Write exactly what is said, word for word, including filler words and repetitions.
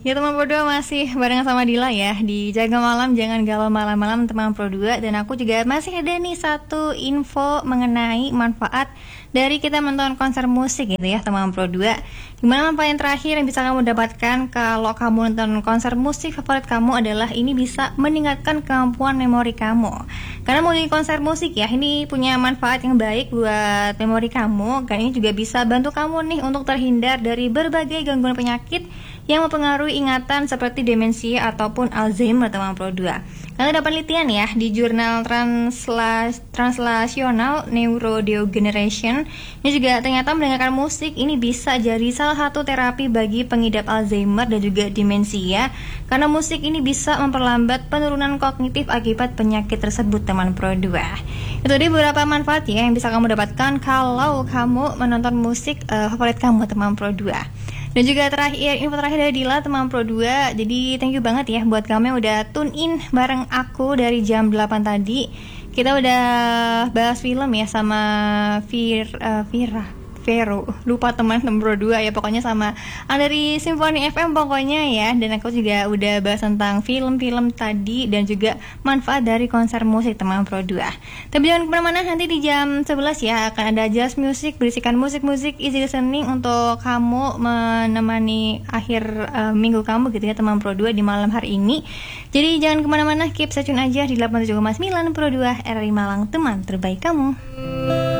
Ya teman Pro dua masih barengan sama Dila ya di Jaga Malam Jangan Galau Malam-Malam teman Pro dua. Dan aku juga masih ada nih satu info mengenai manfaat dari kita menonton konser musik gitu ya teman Pro dua. Gimana manfaat yang terakhir yang bisa kamu dapatkan kalau kamu nonton konser musik favorit kamu adalah ini bisa meningkatkan kemampuan memori kamu. Karena mau di konser musik ya ini punya manfaat yang baik buat memori kamu. Dan ini juga bisa bantu kamu nih untuk terhindar dari berbagai gangguan penyakit yang mempengaruhi ingatan seperti demensia ataupun Alzheimer teman Pro dua. Karena ada penelitian ya di jurnal Transla- Translational Neurodegeneration ini juga ternyata mendengarkan musik ini bisa jadi salah satu terapi bagi pengidap Alzheimer dan juga demensia karena musik ini bisa memperlambat penurunan kognitif akibat penyakit tersebut teman Pro dua. Itu dia beberapa manfaat ya yang bisa kamu dapatkan kalau kamu menonton musik uh, favorit kamu teman Pro dua. Dan juga terakhir, info terakhir dari Dila teman Pro dua. Jadi thank you banget ya buat kamu yang udah tune in bareng aku dari jam delapan tadi. Kita udah bahas film ya sama Vir, uh, Vira Vero, lupa teman teman Pro dua ya pokoknya sama ah, dari Simfoni F M pokoknya ya. Dan aku juga udah bahas tentang film-film tadi dan juga manfaat dari konser musik teman Pro dua. Tapi jangan kemana-mana, nanti di jam sebelas ya akan ada Just Music berisikan musik-musik easy listening untuk kamu menemani akhir uh, minggu kamu gitu ya teman Pro dua di malam hari ini. Jadi jangan kemana-mana, keep stay tune aja di delapan puluh tujuh koma sembilan Pro dua R R I Malang, teman terbaik kamu.